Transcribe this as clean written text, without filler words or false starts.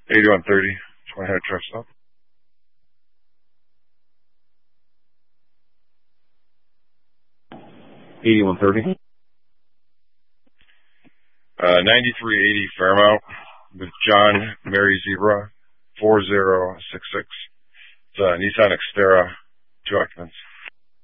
8130. Just want to head truck stop. $81.30. 9380 Fairmount with John Mary Zebra 4066. It's a Nissan Xterra, 2 occupants.